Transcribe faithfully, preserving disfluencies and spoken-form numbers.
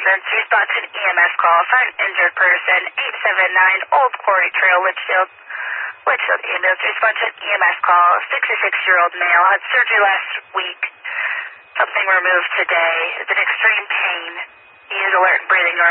emergency. Response to an E M S call for an injured person. eight seven nine Old Quarry Trail, Litchfield. Litchfield ambulance. Response to an E M S call. sixty-six-year-old male had surgery last week. Something removed today. It's in extreme pain. He is alert and breathing normal.